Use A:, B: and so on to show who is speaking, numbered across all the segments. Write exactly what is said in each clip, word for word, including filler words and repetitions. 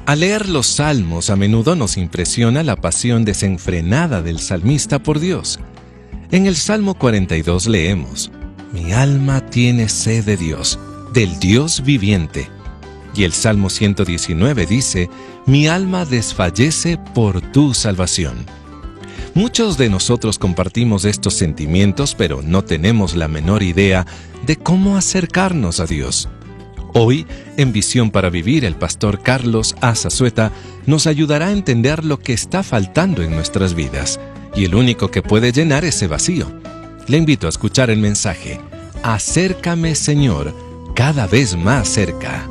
A: Al leer los salmos, a menudo nos impresiona la pasión desenfrenada del salmista por Dios. En el Salmo cuarenta y dos leemos: Mi alma tiene sed de Dios, del Dios viviente. Y el Salmo ciento diecinueve dice: Mi alma desfallece por tu salvación. Muchos de nosotros compartimos estos sentimientos, pero no tenemos la menor idea de cómo acercarnos a Dios. Hoy, en Visión para Vivir, el pastor Carlos Azazueta nos ayudará a entender lo que está faltando en nuestras vidas, y el único que puede llenar ese vacío. Le invito a escuchar el mensaje: Acércame, Señor, cada vez más cerca.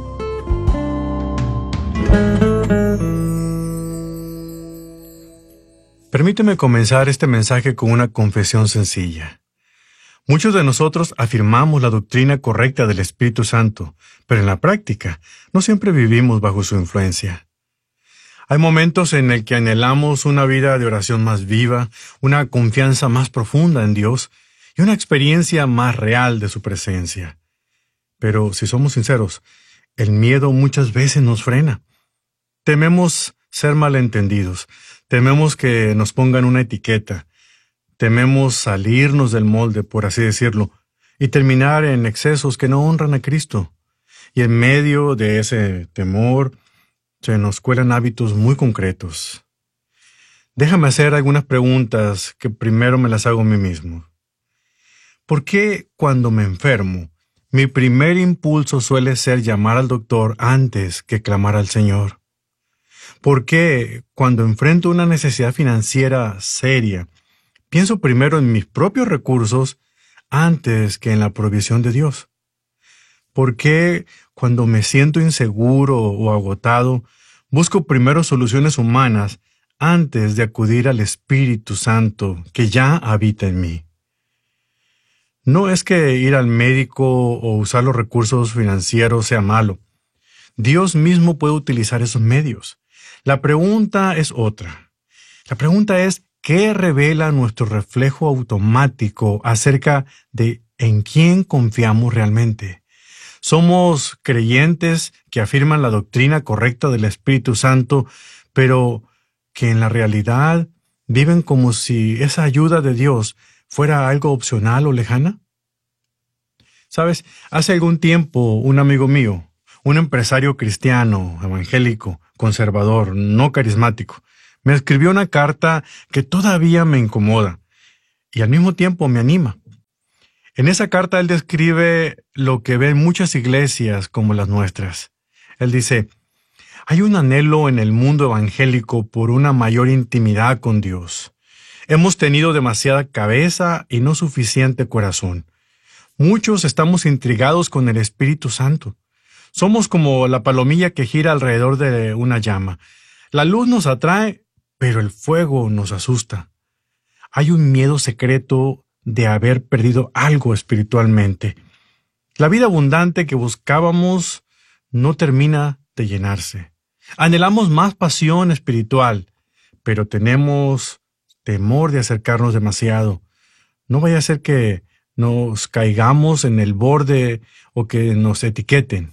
B: Permíteme comenzar este mensaje con una confesión sencilla. Muchos de nosotros afirmamos la doctrina correcta del Espíritu Santo, pero en la práctica no siempre vivimos bajo su influencia. Hay momentos en el que anhelamos una vida de oración más viva, una confianza más profunda en Dios y una experiencia más real de su presencia. Pero si somos sinceros, el miedo muchas veces nos frena. Tememos ser malentendidos, tememos que nos pongan una etiqueta, tememos salirnos del molde, por así decirlo, y terminar en excesos que no honran a Cristo. Y en medio de ese temor, se nos cuelan hábitos muy concretos. Déjame hacer algunas preguntas que primero me las hago a mí mismo. ¿Por qué cuando me enfermo, mi primer impulso suele ser llamar al doctor antes que clamar al Señor? ¿Por qué cuando enfrento una necesidad financiera seria, pienso primero en mis propios recursos antes que en la provisión de Dios? ¿Por qué cuando me siento inseguro o agotado, busco primero soluciones humanas antes de acudir al Espíritu Santo que ya habita en mí? No es que ir al médico o usar los recursos financieros sea malo. Dios mismo puede utilizar esos medios. La pregunta es otra. La pregunta es: ¿qué revela nuestro reflejo automático acerca de en quién confiamos realmente? Somos creyentes que afirman la doctrina correcta del Espíritu Santo, pero que en la realidad viven como si esa ayuda de Dios fuera algo opcional o lejana. ¿Sabes? Hace algún tiempo un amigo mío, un empresario cristiano, evangélico, conservador, no carismático, me escribió una carta que todavía me incomoda y al mismo tiempo me anima. En esa carta él describe lo que ve en muchas iglesias como las nuestras. Él dice: hay un anhelo en el mundo evangélico por una mayor intimidad con Dios. Hemos tenido demasiada cabeza y no suficiente corazón. Muchos estamos intrigados con el Espíritu Santo. Somos como la palomilla que gira alrededor de una llama. La luz nos atrae, pero el fuego nos asusta. Hay un miedo secreto de haber perdido algo espiritualmente. La vida abundante que buscábamos no termina de llenarse. Anhelamos más pasión espiritual, pero tenemos temor de acercarnos demasiado. No vaya a ser que nos caigamos en el borde o que nos etiqueten.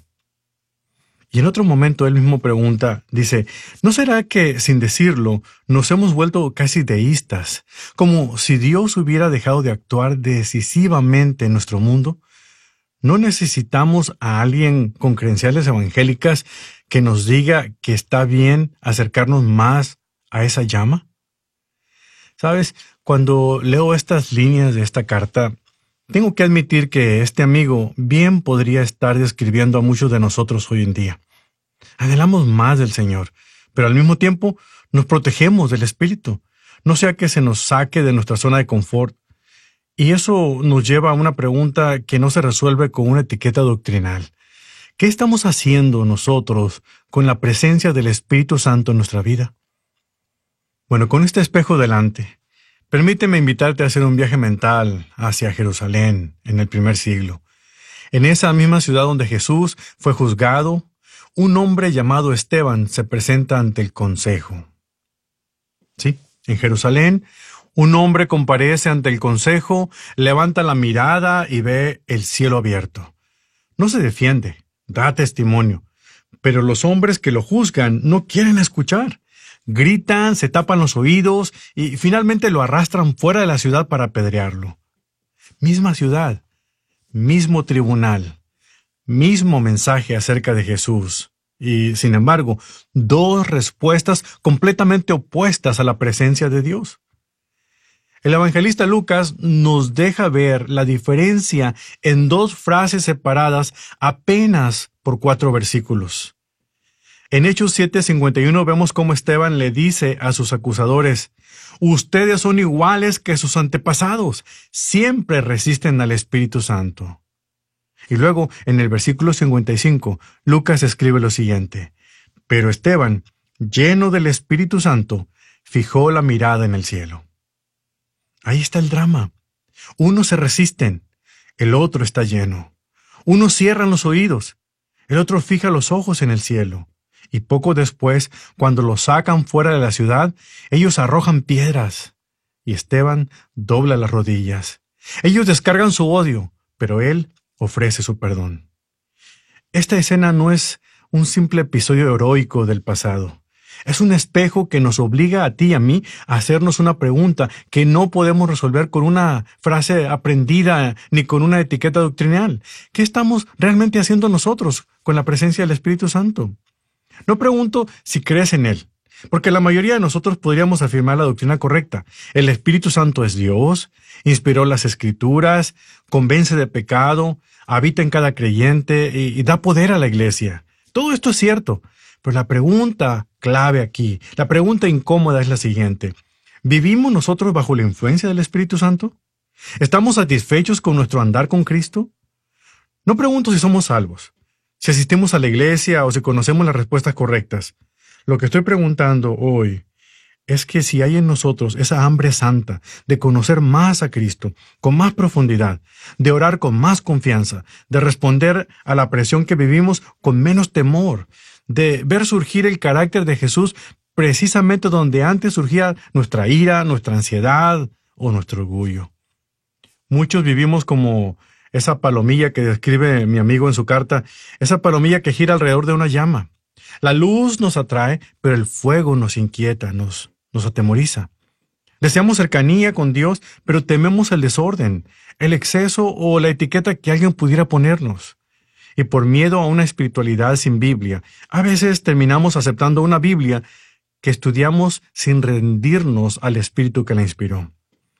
B: Y en otro momento él mismo pregunta, dice: ¿no será que, sin decirlo, nos hemos vuelto casi deístas, como si Dios hubiera dejado de actuar decisivamente en nuestro mundo? ¿No necesitamos a alguien con credenciales evangélicas que nos diga que está bien acercarnos más a esa llama? ¿Sabes? Cuando leo estas líneas de esta carta, tengo que admitir que este amigo bien podría estar describiendo a muchos de nosotros hoy en día. Anhelamos más del Señor, pero al mismo tiempo nos protegemos del Espíritu, no sea que se nos saque de nuestra zona de confort. Y eso nos lleva a una pregunta que no se resuelve con una etiqueta doctrinal. ¿Qué estamos haciendo nosotros con la presencia del Espíritu Santo en nuestra vida? Bueno, con este espejo delante, permíteme invitarte a hacer un viaje mental hacia Jerusalén en el primer siglo. En esa misma ciudad donde Jesús fue juzgado, un hombre llamado Esteban se presenta ante el consejo. Sí, en Jerusalén, un hombre comparece ante el consejo, levanta la mirada y ve el cielo abierto. No se defiende, da testimonio, Pero los hombres que lo juzgan no quieren escuchar. Gritan, se tapan los oídos y finalmente lo arrastran fuera de la ciudad para apedrearlo. Misma ciudad, mismo tribunal, mismo mensaje acerca de Jesús. Y, sin embargo, dos respuestas completamente opuestas a la presencia de Dios. El evangelista Lucas nos deja ver la diferencia en dos frases separadas apenas por cuatro versículos. En Hechos siete cincuenta y uno vemos cómo Esteban le dice a sus acusadores: ustedes son iguales que sus antepasados, siempre resisten al Espíritu Santo. Y luego, en el versículo cincuenta y cinco, Lucas escribe lo siguiente: pero Esteban, lleno del Espíritu Santo, fijó la mirada en el cielo. Ahí está el drama. Unos se resisten, el otro está lleno. Unos cierran los oídos, el otro fija los ojos en el cielo. Y poco después, cuando los sacan fuera de la ciudad, ellos arrojan piedras. Y Esteban dobla las rodillas. Ellos descargan su odio, pero él ofrece su perdón. Esta escena no es un simple episodio heroico del pasado. Es un espejo que nos obliga a ti y a mí a hacernos una pregunta que no podemos resolver con una frase aprendida ni con una etiqueta doctrinal. ¿Qué estamos realmente haciendo nosotros con la presencia del Espíritu Santo? No pregunto si crees en Él, porque la mayoría de nosotros podríamos afirmar la doctrina correcta. El Espíritu Santo es Dios, inspiró las Escrituras, convence de pecado, habita en cada creyente y, y da poder a la iglesia. Todo esto es cierto, pero la pregunta clave aquí, la pregunta incómoda es la siguiente: ¿vivimos nosotros bajo la influencia del Espíritu Santo? ¿Estamos satisfechos con nuestro andar con Cristo? No pregunto si somos salvos, si asistimos a la iglesia o si conocemos las respuestas correctas. Lo que estoy preguntando hoy es que si hay en nosotros esa hambre santa de conocer más a Cristo, con más profundidad, de orar con más confianza, de responder a la presión que vivimos con menos temor, de ver surgir el carácter de Jesús precisamente donde antes surgía nuestra ira, nuestra ansiedad o nuestro orgullo. Muchos vivimos como esa palomilla que describe mi amigo en su carta, esa palomilla que gira alrededor de una llama. La luz nos atrae, pero el fuego nos inquieta, nos, nos atemoriza. Deseamos cercanía con Dios, pero tememos el desorden, el exceso o la etiqueta que alguien pudiera ponernos. Y por miedo a una espiritualidad sin Biblia, a veces terminamos aceptando una Biblia que estudiamos sin rendirnos al Espíritu que la inspiró.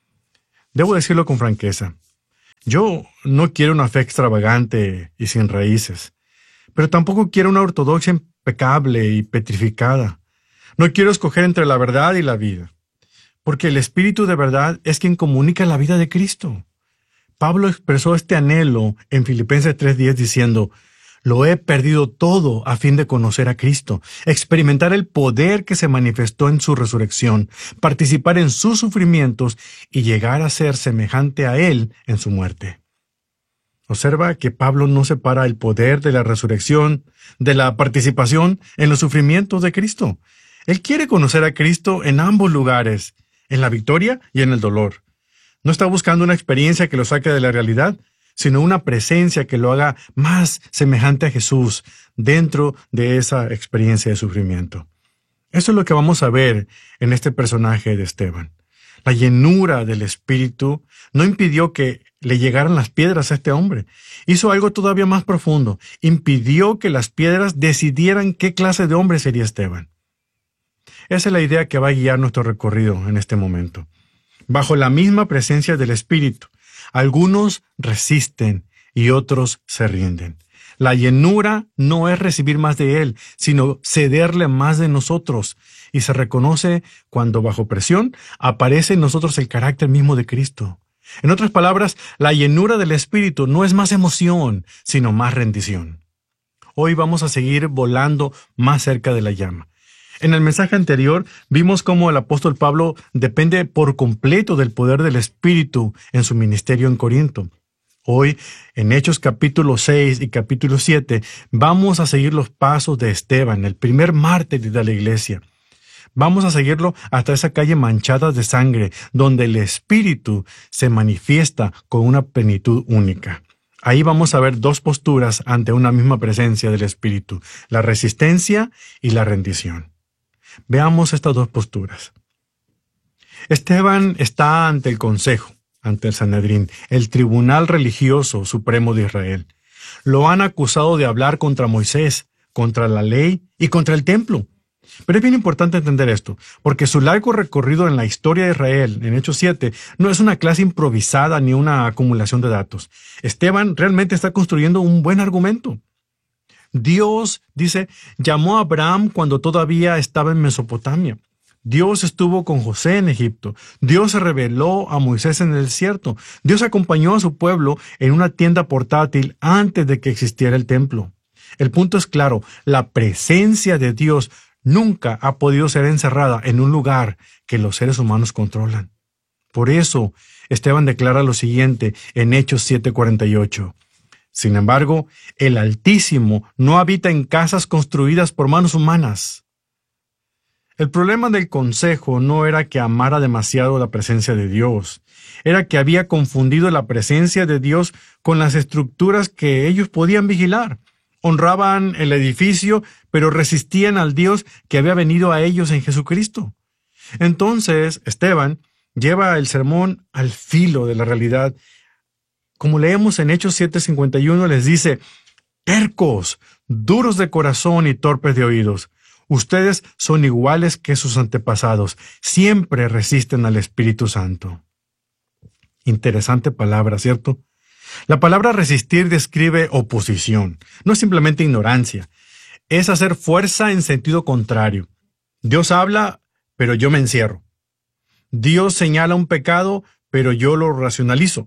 B: Debo decirlo con franqueza. Yo no quiero una fe extravagante y sin raíces, pero tampoco quiero una ortodoxia impecable y petrificada. No quiero escoger entre la verdad y la vida, porque el Espíritu de verdad es quien comunica la vida de Cristo. Pablo expresó este anhelo en Filipenses tres diez diciendo: lo he perdido todo a fin de conocer a Cristo, experimentar el poder que se manifestó en su resurrección, participar en sus sufrimientos y llegar a ser semejante a Él en su muerte. Observa que Pablo no separa el poder de la resurrección de la participación en los sufrimientos de Cristo. Él quiere conocer a Cristo en ambos lugares, en la victoria y en el dolor. No está buscando una experiencia que lo saque de la realidad, sino una presencia que lo haga más semejante a Jesús dentro de esa experiencia de sufrimiento. Eso es lo que vamos a ver en este personaje de Esteban. La llenura del Espíritu no impidió que le llegaran las piedras a este hombre. Hizo algo todavía más profundo. Impidió que las piedras decidieran qué clase de hombre sería Esteban. Esa es la idea que va a guiar nuestro recorrido en este momento. Bajo la misma presencia del Espíritu, algunos resisten y otros se rinden. La llenura no es recibir más de Él, sino cederle más de nosotros. Y se reconoce cuando bajo presión aparece en nosotros el carácter mismo de Cristo. En otras palabras, la llenura del Espíritu no es más emoción, sino más rendición. Hoy vamos a seguir volando más cerca de la llama. En el mensaje anterior vimos cómo el apóstol Pablo depende por completo del poder del Espíritu en su ministerio en Corinto. Hoy, en Hechos capítulo seis y capítulo siete, vamos a seguir los pasos de Esteban, el primer mártir de la iglesia. Vamos a seguirlo hasta esa calle manchada de sangre, donde el Espíritu se manifiesta con una plenitud única. Ahí vamos a ver dos posturas ante una misma presencia del Espíritu, la resistencia y la rendición. Veamos estas dos posturas. Esteban está ante el Consejo, ante el Sanedrín, el tribunal religioso supremo de Israel. Lo han acusado de hablar contra Moisés, contra la ley y contra el templo. Pero es bien importante entender esto, porque su largo recorrido en la historia de Israel, en Hechos siete, no es una clase improvisada ni una acumulación de datos. Esteban realmente está construyendo un buen argumento. Dios, dice, llamó a Abraham cuando todavía estaba en Mesopotamia. Dios estuvo con José en Egipto. Dios se reveló a Moisés en el desierto. Dios acompañó a su pueblo en una tienda portátil antes de que existiera el templo. El punto es claro, la presencia de Dios nunca ha podido ser encerrada en un lugar que los seres humanos controlan. Por eso, Esteban declara lo siguiente en Hechos siete cuarenta y ocho. Sin embargo, el Altísimo no habita en casas construidas por manos humanas. El problema del consejo no era que amara demasiado la presencia de Dios, era que había confundido la presencia de Dios con las estructuras que ellos podían vigilar. Honraban el edificio, pero resistían al Dios que había venido a ellos en Jesucristo. Entonces, Esteban lleva el sermón al filo de la realidad. Como leemos en Hechos siete cincuenta y uno, les dice, tercos, duros de corazón y torpes de oídos. Ustedes son iguales que sus antepasados. Siempre resisten al Espíritu Santo. Interesante palabra, ¿cierto? La palabra resistir describe oposición, no es simplemente ignorancia. Es hacer fuerza en sentido contrario. Dios habla, pero yo me encierro. Dios señala un pecado, pero yo lo racionalizo.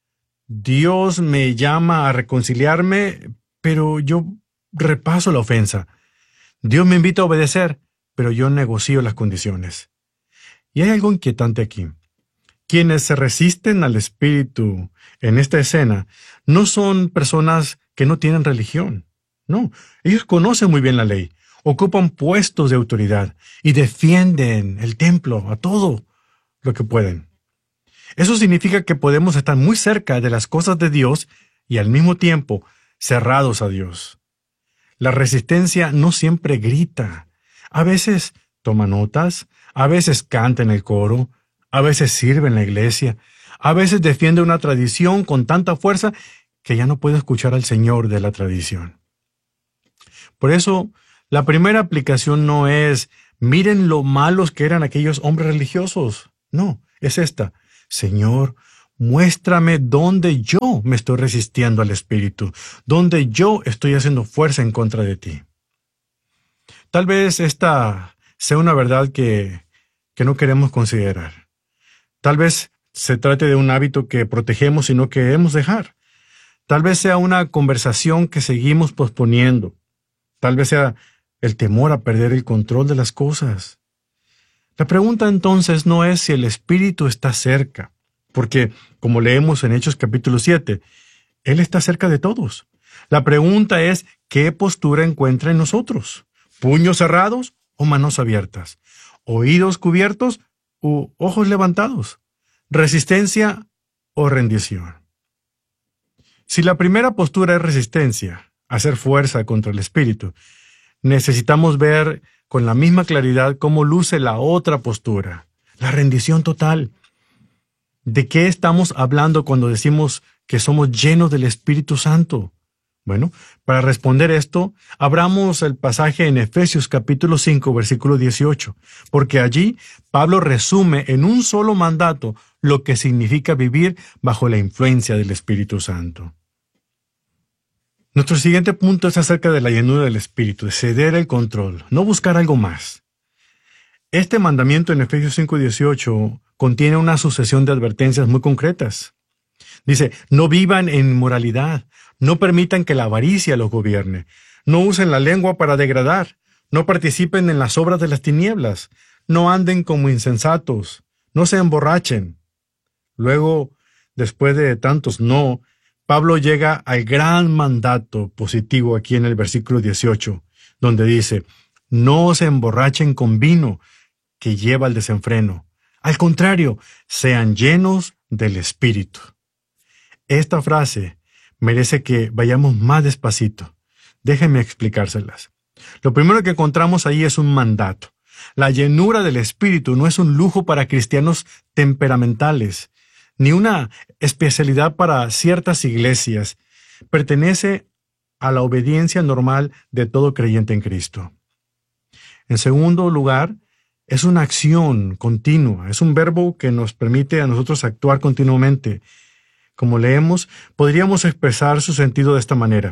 B: Dios me llama a reconciliarme, pero yo repaso la ofensa. Dios me invita a obedecer, pero yo negocio las condiciones. Y hay algo inquietante aquí. Quienes se resisten al Espíritu en esta escena no son personas que no tienen religión. No, ellos conocen muy bien la ley, ocupan puestos de autoridad y defienden el templo a todo lo que pueden. Eso significa que podemos estar muy cerca de las cosas de Dios y al mismo tiempo cerrados a Dios. La resistencia no siempre grita. A veces toma notas, a veces canta en el coro, a veces sirve en la iglesia, a veces defiende una tradición con tanta fuerza que ya no puede escuchar al Señor de la tradición. Por eso, la primera aplicación no es, miren lo malos que eran aquellos hombres religiosos. No, es esta, Señor, muéstrame dónde yo me estoy resistiendo al Espíritu, dónde yo estoy haciendo fuerza en contra de ti. Tal vez esta sea una verdad que, que no queremos considerar. Tal vez se trate de un hábito que protegemos y no queremos dejar. Tal vez sea una conversación que seguimos posponiendo. Tal vez sea el temor a perder el control de las cosas. La pregunta entonces no es si el Espíritu está cerca, porque, como leemos en Hechos capítulo siete, Él está cerca de todos. La pregunta es, ¿qué postura encuentra en nosotros? ¿Puños cerrados o manos abiertas? ¿Oídos cubiertos u ojos levantados? ¿Resistencia o rendición? Si la primera postura es resistencia, hacer fuerza contra el Espíritu, necesitamos ver con la misma claridad cómo luce la otra postura, la rendición total. ¿De qué estamos hablando cuando decimos que somos llenos del Espíritu Santo? Bueno, para responder esto, abramos el pasaje en Efesios capítulo cinco, versículo dieciocho, porque allí Pablo resume en un solo mandato lo que significa vivir bajo la influencia del Espíritu Santo. Nuestro siguiente punto es acerca de la llenura del Espíritu, de ceder el control, no buscar algo más. Este mandamiento en Efesios cinco dieciocho contiene una sucesión de advertencias muy concretas. Dice, no vivan en inmoralidad, no permitan que la avaricia los gobierne, no usen la lengua para degradar, no participen en las obras de las tinieblas, no anden como insensatos, no se emborrachen. Luego, después de tantos no, Pablo llega al gran mandato positivo aquí en el versículo dieciocho, donde dice, no se emborrachen con vino que lleva al desenfreno. Al contrario, sean llenos del Espíritu. Esta frase merece que vayamos más despacito. Déjenme explicárselas. Lo primero que encontramos ahí es un mandato. La llenura del Espíritu no es un lujo para cristianos temperamentales, ni una especialidad para ciertas iglesias. Pertenece a la obediencia normal de todo creyente en Cristo. En segundo lugar, es una acción continua, es un verbo que nos permite a nosotros actuar continuamente. Como leemos, podríamos expresar su sentido de esta manera.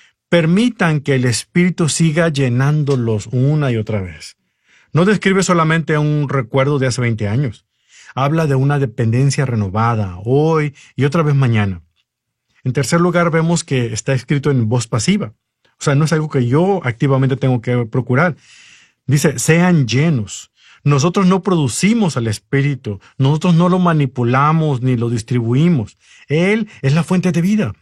B: Permitan que el Espíritu siga llenándolos una y otra vez. No describe solamente un recuerdo de hace veinte años. Habla de una dependencia renovada, hoy y otra vez mañana. En tercer lugar, vemos que está escrito en voz pasiva. O sea, no es algo que yo activamente tengo que procurar. Dice, sean llenos. Nosotros no producimos al Espíritu. Nosotros no lo manipulamos ni lo distribuimos. Él es la fuente de vida.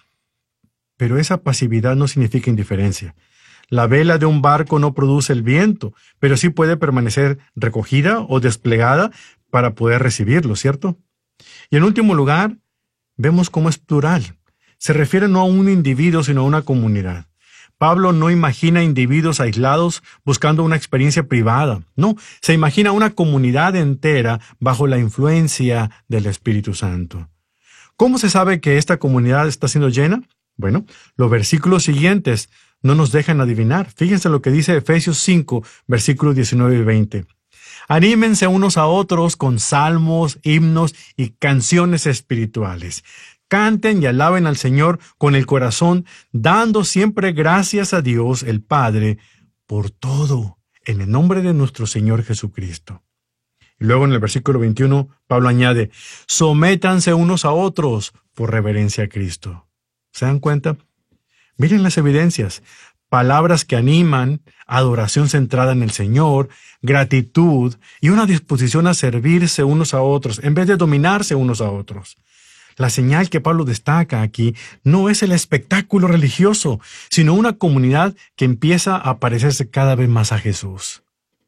B: Pero esa pasividad no significa indiferencia. La vela de un barco no produce el viento, pero sí puede permanecer recogida o desplegada para poder recibirlo, ¿cierto? Y en último lugar, vemos cómo es plural. Se refiere no a un individuo, sino a una comunidad. Pablo no imagina individuos aislados buscando una experiencia privada. No, se imagina una comunidad entera bajo la influencia del Espíritu Santo. ¿Cómo se sabe que esta comunidad está siendo llena? Bueno, los versículos siguientes no nos dejan adivinar. Fíjense lo que dice Efesios cinco, versículos diecinueve y veinte. Anímense unos a otros con salmos, himnos y canciones espirituales. Canten y alaben al Señor con el corazón, dando siempre gracias a Dios el Padre por todo, en el nombre de nuestro Señor Jesucristo. Y luego en el versículo veintiuno, Pablo añade, sométanse unos a otros por reverencia a Cristo. ¿Se dan cuenta? Miren las evidencias. Palabras que animan, adoración centrada en el Señor, gratitud y una disposición a servirse unos a otros en vez de dominarse unos a otros. La señal que Pablo destaca aquí no es el espectáculo religioso, sino una comunidad que empieza a parecerse cada vez más a Jesús.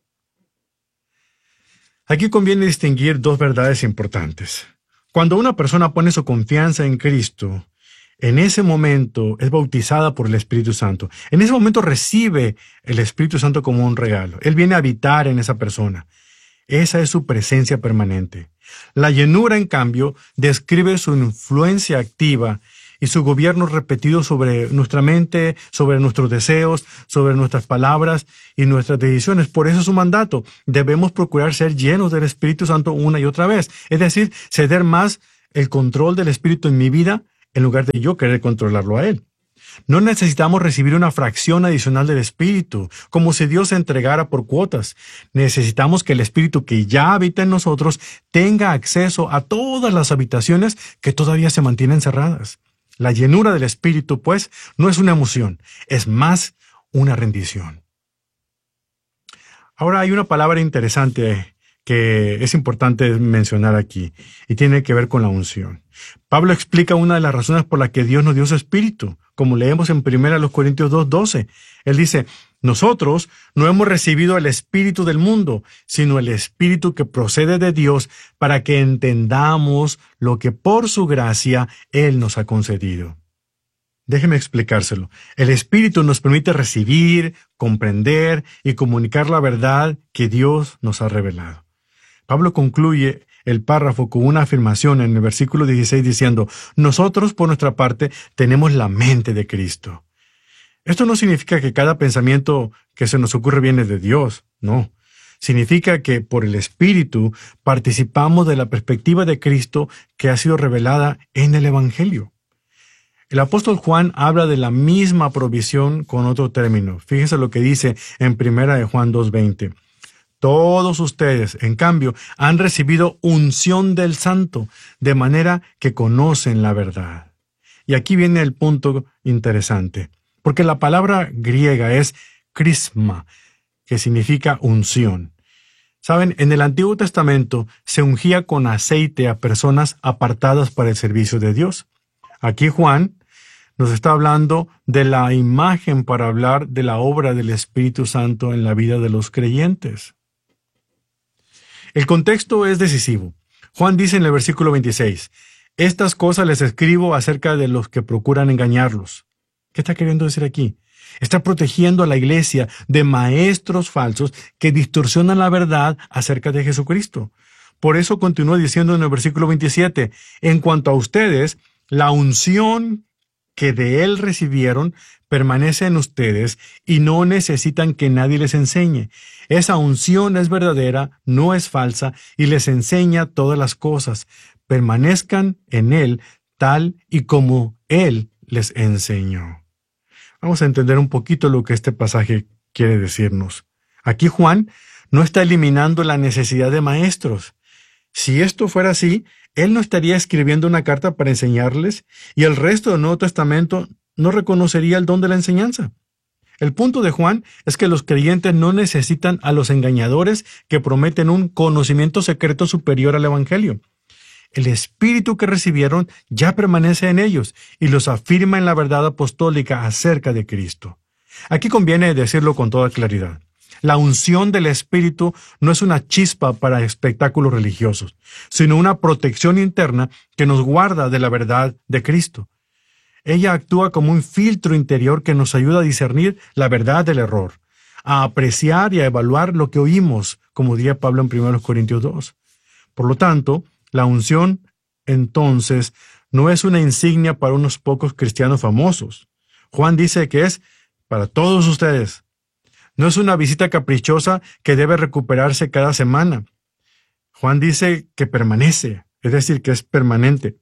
B: Aquí conviene distinguir dos verdades importantes. Cuando una persona pone su confianza en Cristo, en ese momento es bautizada por el Espíritu Santo. En ese momento recibe el Espíritu Santo como un regalo. Él viene a habitar en esa persona. Esa es su presencia permanente. La llenura, en cambio, describe su influencia activa y su gobierno repetido sobre nuestra mente, sobre nuestros deseos, sobre nuestras palabras y nuestras decisiones. Por eso es su mandato. Debemos procurar ser llenos del Espíritu Santo una y otra vez. Es decir, ceder más el control del Espíritu en mi vida en lugar de yo querer controlarlo a Él. No necesitamos recibir una fracción adicional del Espíritu, como si Dios se entregara por cuotas. Necesitamos que el Espíritu que ya habita en nosotros tenga acceso a todas las habitaciones que todavía se mantienen cerradas. La llenura del Espíritu, pues, no es una emoción, es más una rendición. Ahora hay una palabra interesante que es importante mencionar aquí, y tiene que ver con la unción. Pablo explica una de las razones por las que Dios nos dio su Espíritu, como leemos en primera Corintios dos doce. Él dice, nosotros no hemos recibido el espíritu del mundo, sino el Espíritu que procede de Dios, para que entendamos lo que por su gracia Él nos ha concedido. Déjeme explicárselo. El Espíritu nos permite recibir, comprender y comunicar la verdad que Dios nos ha revelado. Pablo concluye el párrafo con una afirmación en el versículo dieciséis diciendo, nosotros por nuestra parte tenemos la mente de Cristo. Esto no significa que cada pensamiento que se nos ocurre viene de Dios, no. Significa que por el Espíritu participamos de la perspectiva de Cristo que ha sido revelada en el Evangelio. El apóstol Juan habla de la misma provisión con otro término. Fíjense lo que dice en primera de Juan dos veinte. Todos ustedes, en cambio, han recibido unción del Santo, de manera que conocen la verdad. Y aquí viene el punto interesante, porque la palabra griega es crisma, que significa unción. Saben, en el Antiguo Testamento se ungía con aceite a personas apartadas para el servicio de Dios. Aquí Juan nos está hablando de la imagen para hablar de la obra del Espíritu Santo en la vida de los creyentes. El contexto es decisivo. Juan dice en el versículo veintiséis, Estas cosas les escribo acerca de los que procuran engañarlos. ¿Qué está queriendo decir aquí? Está protegiendo a la iglesia de maestros falsos que distorsionan la verdad acerca de Jesucristo. Por eso continúa diciendo en el versículo veintisiete, en cuanto a ustedes, la unción que de Él recibieron permanece en ustedes y no necesitan que nadie les enseñe. Esa unción es verdadera, no es falsa y les enseña todas las cosas. Permanezcan en Él tal y como Él les enseñó. Vamos a entender un poquito lo que este pasaje quiere decirnos. Aquí Juan no está eliminando la necesidad de maestros. Si esto fuera así, él no estaría escribiendo una carta para enseñarles y el resto del Nuevo Testamento no reconocería el don de la enseñanza. El punto de Juan es que los creyentes no necesitan a los engañadores que prometen un conocimiento secreto superior al Evangelio. El Espíritu que recibieron ya permanece en ellos y los afirma en la verdad apostólica acerca de Cristo. Aquí conviene decirlo con toda claridad. La unción del Espíritu no es una chispa para espectáculos religiosos, sino una protección interna que nos guarda de la verdad de Cristo. Ella actúa como un filtro interior que nos ayuda a discernir la verdad del error, a apreciar y a evaluar lo que oímos, como diría Pablo en primera Corintios dos. Por lo tanto, la unción, entonces, no es una insignia para unos pocos cristianos famosos. Juan dice que es para todos ustedes. No es una visita caprichosa que debe recuperarse cada semana. Juan dice que permanece, es decir, que es permanente.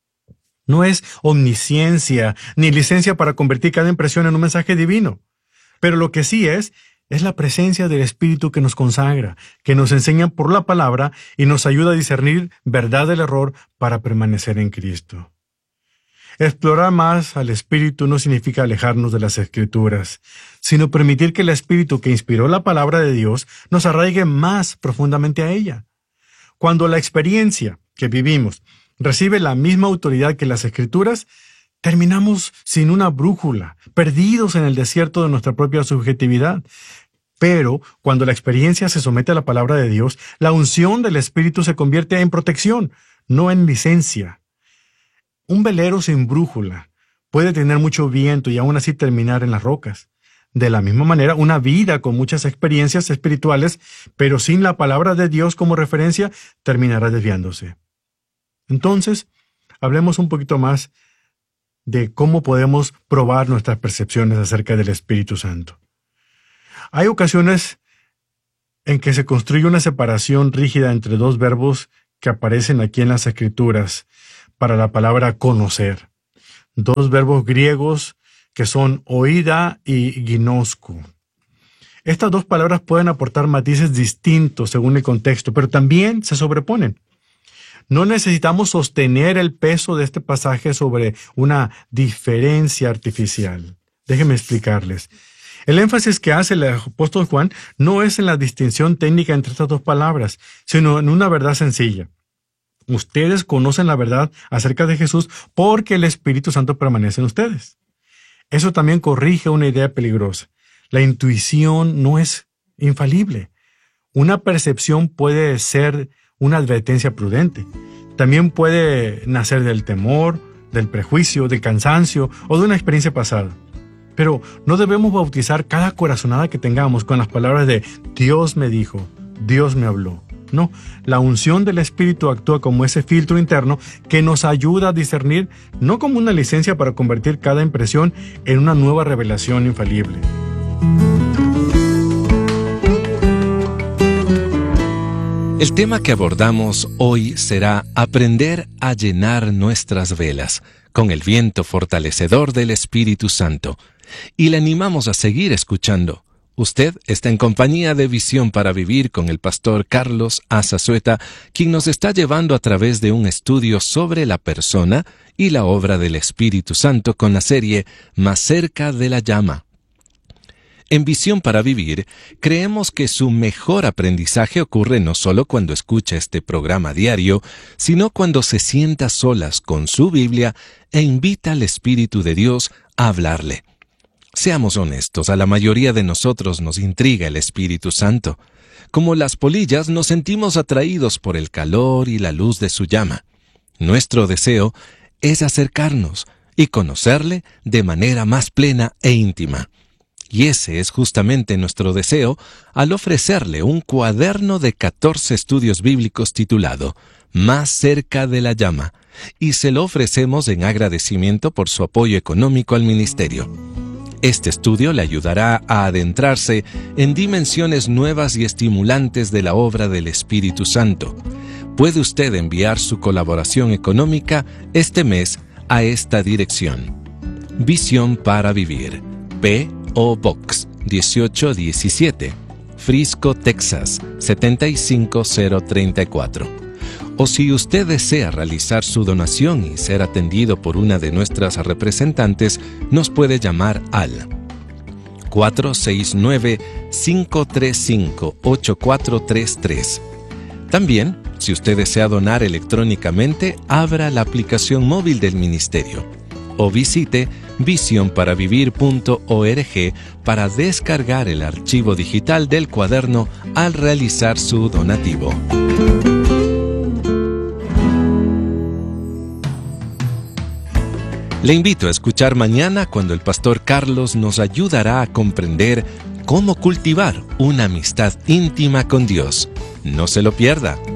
B: No es omnisciencia ni licencia para convertir cada impresión en un mensaje divino. Pero lo que sí es, es la presencia del Espíritu que nos consagra, que nos enseña por la palabra y nos ayuda a discernir verdad del error para permanecer en Cristo. Explorar más al Espíritu no significa alejarnos de las Escrituras, sino permitir que el Espíritu que inspiró la palabra de Dios nos arraigue más profundamente a ella. Cuando la experiencia que vivimos recibe la misma autoridad que las Escrituras, terminamos sin una brújula, perdidos en el desierto de nuestra propia subjetividad. Pero cuando la experiencia se somete a la palabra de Dios, la unción del Espíritu se convierte en protección, no en licencia. Un velero sin brújula puede tener mucho viento y aún así terminar en las rocas. De la misma manera, una vida con muchas experiencias espirituales, pero sin la palabra de Dios como referencia, terminará desviándose. Entonces, hablemos un poquito más de cómo podemos probar nuestras percepciones acerca del Espíritu Santo. Hay ocasiones en que se construye una separación rígida entre dos verbos que aparecen aquí en las Escrituras para la palabra conocer. Dos verbos griegos que son oída y ginosco. Estas dos palabras pueden aportar matices distintos según el contexto, pero también se sobreponen. No necesitamos sostener el peso de este pasaje sobre una diferencia artificial. Déjenme explicarles. El énfasis que hace el apóstol Juan no es en la distinción técnica entre estas dos palabras, sino en una verdad sencilla. Ustedes conocen la verdad acerca de Jesús porque el Espíritu Santo permanece en ustedes. Eso también corrige una idea peligrosa. La intuición no es infalible. Una percepción puede ser una advertencia prudente. También puede nacer del temor, del prejuicio, del cansancio o de una experiencia pasada. Pero no debemos bautizar cada corazonada que tengamos con las palabras de Dios me dijo, Dios me habló. No, la unción del Espíritu actúa como ese filtro interno que nos ayuda a discernir, no como una licencia para convertir cada impresión en una nueva revelación infalible.
A: El tema que abordamos hoy será aprender a llenar nuestras velas con el viento fortalecedor del Espíritu Santo. Y le animamos a seguir escuchando. Usted está en compañía de Visión para Vivir con el pastor Carlos Azazueta, quien nos está llevando a través de un estudio sobre la persona y la obra del Espíritu Santo con la serie Más cerca de la llama. En Visión para Vivir, creemos que su mejor aprendizaje ocurre no solo cuando escucha este programa diario, sino cuando se sienta solas con su Biblia e invita al Espíritu de Dios a hablarle. Seamos honestos, a la mayoría de nosotros nos intriga el Espíritu Santo. Como las polillas, nos sentimos atraídos por el calor y la luz de su llama. Nuestro deseo es acercarnos y conocerle de manera más plena e íntima. Y ese es justamente nuestro deseo al ofrecerle un cuaderno de catorce estudios bíblicos titulado Más cerca de la llama, y se lo ofrecemos en agradecimiento por su apoyo económico al ministerio. Este estudio le ayudará a adentrarse en dimensiones nuevas y estimulantes de la obra del Espíritu Santo. Puede usted enviar su colaboración económica este mes a esta dirección. Visión para Vivir, P O Box dieciocho diecisiete, Frisco, Texas setenta y cinco cero treinta y cuatro. O si usted desea realizar su donación y ser atendido por una de nuestras representantes, nos puede llamar al cuatro seis nueve, cinco tres cinco, ocho cuatro tres tres. También, si usted desea donar electrónicamente, abra la aplicación móvil del ministerio o visite visión para vivir punto org para descargar el archivo digital del cuaderno al realizar su donativo. Le invito a escuchar mañana cuando el pastor Carlos nos ayudará a comprender cómo cultivar una amistad íntima con Dios. No se lo pierda.